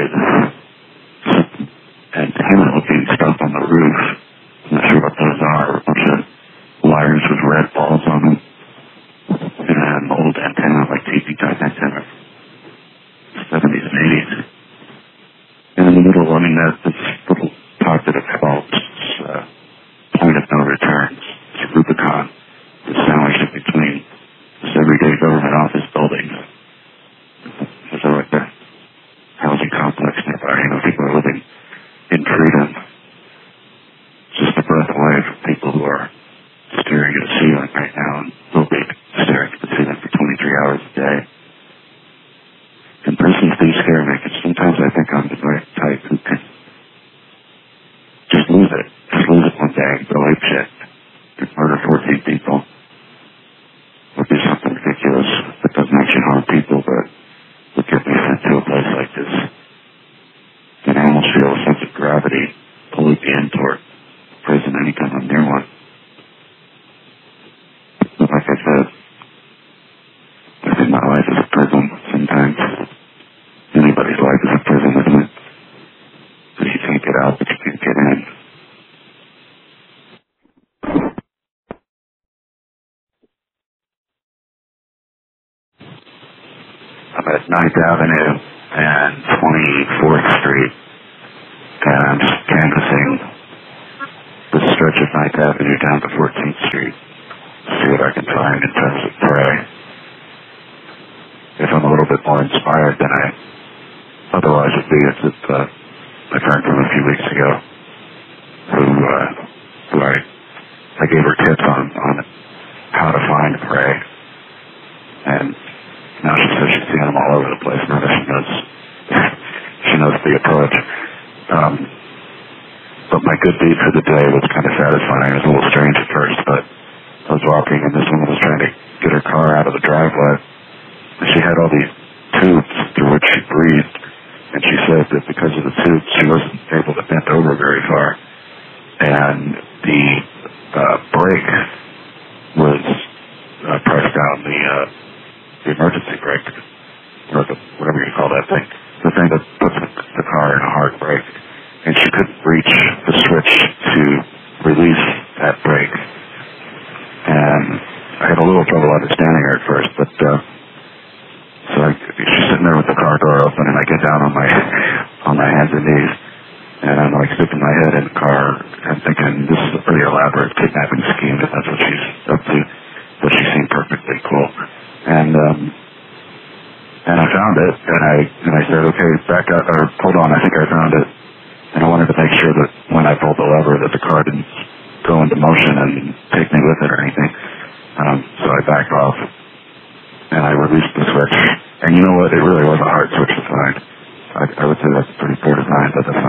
antenna-looking stuff on the roof. I'm not sure what those are. A bunch of wires with red balls on them. And old antenna, like TV-type antenna. 70s and 80s. And in the middle, I mean, this little part that it called point of no return. It's Rubicon. The sandwich in between this everyday government office building. There's like a housing complex nearby. You know, people are living in freedom. Just a breath away from people who are staring at a ceiling right now and will be staring at the ceiling for 23 hours a day. And prisons do scare me, because sometimes I think I'm the right type who can just lose it. Just lose it one day and go ape shit. And murder 14 people. Would be something ridiculous that doesn't actually harm people, but would get me sent to a place like this. And I almost feel a sense of gravity pulling me in toward prison anytime I'm near one. But like I said, I think my life is a prison sometimes. Anybody's life is a prison, isn't it? Because you can't get out, but you can't get in. I'm at 9th Avenue and 24th Street, and I'm just canvassing the stretch of 9th Avenue down to 14th Street to see what I can find in terms of prey. If I'm a little bit more inspired than I otherwise would be, it's with my friend from a few weeks ago, who I gave her tips on how to find prey, and now she says she's seeing them all over the place. Now that she knows the approach. But my good deed for the day was kind of satisfying. It was a little strange at first, but I was walking and this woman was trying to get her car out of the driveway. And she had all these tubes through which she breathed. And she said that because of the tubes, she wasn't able to bend over very far. And the brake was pressed down, the emergency brake, or whatever you call that thing, the thing that puts the car in a hard brake. And she couldn't reach the switch to release that brake. And I had a little trouble understanding her at first, but so she's sitting there with the car door open, and I get down on my hands and knees, and I'm like sticking my head in the car and thinking this is a pretty elaborate kidnapping scheme if that's what she's up to. But she seemed perfectly cool. And I found it, and I said, okay, back up, or hold on, I think I found it. And I wanted to make sure that when I pulled the lever that the car didn't go into motion and take me with it or anything. So I backed off, and I released the switch. And you know what? It really was a hard switch to find. I would say that's pretty poor design, but